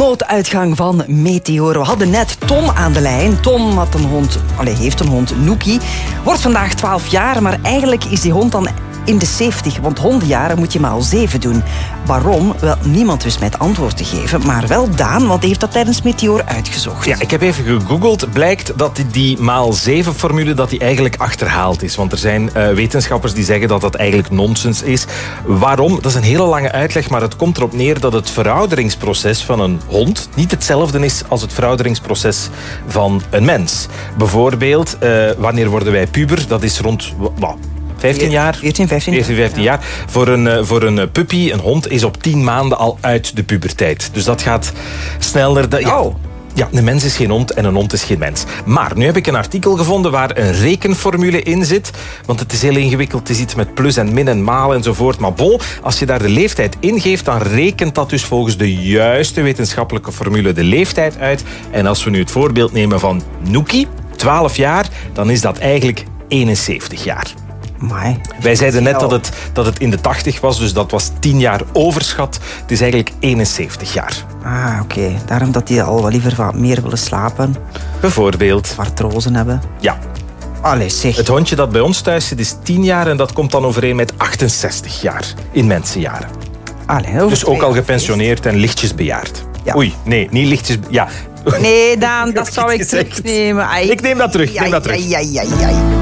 nooduitgang van Meteor. We hadden net Tom aan de lijn. Tom heeft een hond, Nookie. Wordt vandaag 12 jaar, maar eigenlijk is die hond dan in de 70. Want hondenjaren moet je maal 7 doen. Waarom? Wel, niemand wist mij het antwoord te geven. Maar wel Daan, want hij heeft dat tijdens Meteor uitgezocht. Ja, ik heb even gegoogeld. Blijkt dat die maal 7-formule dat die eigenlijk achterhaald is. Want er zijn wetenschappers die zeggen dat dat eigenlijk nonsens is. Waarom? Dat is een hele lange uitleg, maar het komt erop neer dat het verouderingsproces van een hond niet hetzelfde is als het verouderingsproces van een mens. Bijvoorbeeld, wanneer worden wij puber? Dat is rond 15 jaar? 14, 15 jaar. Voor een puppy, een hond, is op 10 maanden al uit de puberteit. Dus dat gaat sneller. Ja, een mens is geen hond en een hond is geen mens. Maar nu heb ik een artikel gevonden waar een rekenformule in zit. Want het is heel ingewikkeld. Het is iets met plus en min en maal enzovoort. Maar bon, als je daar de leeftijd ingeeft, dan rekent dat dus volgens de juiste wetenschappelijke formule de leeftijd uit. En als we nu het voorbeeld nemen van Nookie, 12 jaar, dan is dat eigenlijk 71 jaar. Amai. Wij zeiden net dat het in de 80 was, dus dat was 10 jaar overschat. Het is eigenlijk 71 jaar. Ah, oké. Daarom dat die al wel liever wat meer willen slapen. Bijvoorbeeld. Artrose hebben. Ja. Allee, zeg. Het hondje dat bij ons thuis zit is 10 jaar en dat komt dan overeen met 68 jaar in mensenjaren. Allee, dus ook al gepensioneerd en lichtjes bejaard. Ja. Oei, nee, niet lichtjes... Ja. Nee, Daan, dat zou ik terugnemen. Ik neem dat terug. Ja.